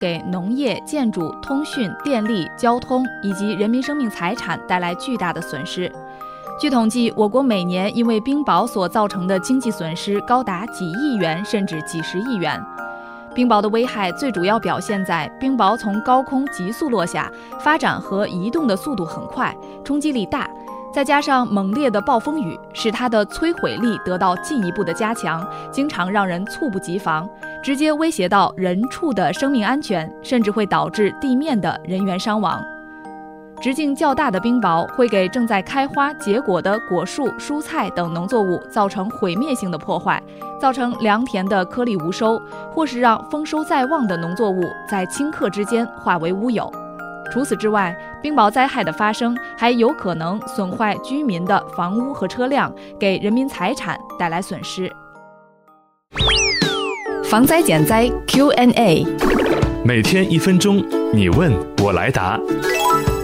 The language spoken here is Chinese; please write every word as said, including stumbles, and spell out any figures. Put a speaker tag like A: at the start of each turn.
A: 给农业、建筑、通讯、电力、交通以及人民生命财产带来巨大的损失。据统计，我国每年因为冰雹所造成的经济损失高达几亿元甚至几十亿元。冰雹的危害最主要表现在冰雹从高空急速落下，发展和移动的速度很快，冲击力大，再加上猛烈的暴风雨，使它的摧毁力得到进一步的加强，经常让人猝不及防，直接威胁到人畜的生命安全，甚至会导致地面的人员伤亡。直径较大的冰雹会给正在开花结果的果树、蔬菜等农作物造成毁灭性的破坏，造成良田的颗粒无收，或是让丰收在望的农作物在顷刻之间化为乌有。除此之外，冰雹灾害的发生还有可能损坏居民的房屋和车辆，给人民财产带来损失。防灾减灾 Q and A，
B: 每天一分钟，你问我来答。